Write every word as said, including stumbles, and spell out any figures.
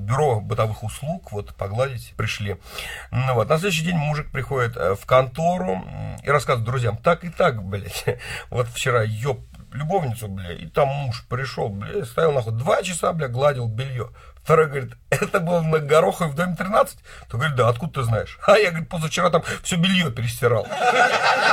бюро бытовых услуг, вот, погладить пришли. Ну, вот, на следующий день мужик приходит в контору и рассказывает друзьям, так и так, блядь, вот вчера, ёб, любовницу, бля, и там муж пришел, бля, стоял нахуй, два часа, бля, гладил белье. Второй говорит, это было на Гороховой в доме тринадцать? То говорит, да, откуда ты знаешь? А я, говорит, позавчера там все белье перестирал.